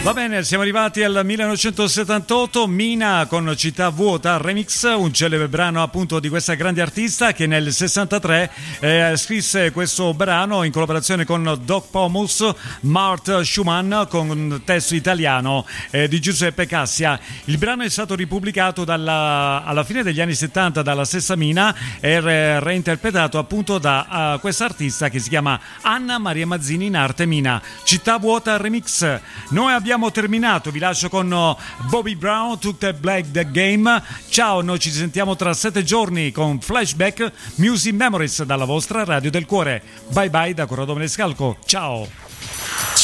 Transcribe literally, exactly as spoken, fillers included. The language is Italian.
Va bene, siamo arrivati al millenovecentosettantotto, Mina con Città Vuota Remix, un celebre brano appunto di questa grande artista che nel sessantatré eh, scrisse questo brano in collaborazione con Doc Pomus, Mart Schumann, con un testo italiano eh, di Giuseppe Cassia. Il brano è stato ripubblicato dalla, alla fine degli anni settanta dalla stessa Mina e re, reinterpretato appunto da uh, questa artista che si chiama Anna Maria Mazzini in arte Mina. Città Vuota Remix. Noi abbiamo terminato, vi lascio con Bobby Brown, Took the Black the Game. Ciao, noi ci sentiamo tra sette giorni con Flashback Music Memories dalla vostra Radio del Cuore. Bye bye da Corrado Maniscalco, ciao.